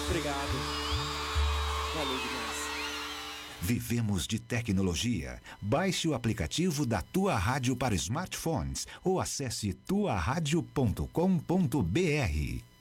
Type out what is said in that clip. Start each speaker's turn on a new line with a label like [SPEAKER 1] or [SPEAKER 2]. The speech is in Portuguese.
[SPEAKER 1] Obrigado. Valeu demais.
[SPEAKER 2] Vivemos de tecnologia. Baixe o aplicativo da Tua Rádio para smartphones ou acesse tuaradio.com.br.